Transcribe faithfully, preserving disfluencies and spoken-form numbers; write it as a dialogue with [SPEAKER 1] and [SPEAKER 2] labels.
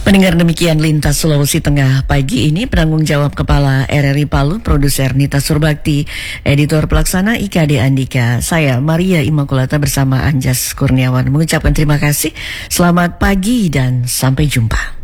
[SPEAKER 1] Pendengar, demikian Lintas Sulawesi Tengah pagi ini. Penanggung jawab Kepala R R I Palu, Produser Nita Surbakti, Editor Pelaksana I K D Andika. Saya Maria Immaculata bersama Anjas Kurniawan mengucapkan terima kasih. Selamat pagi dan sampai jumpa.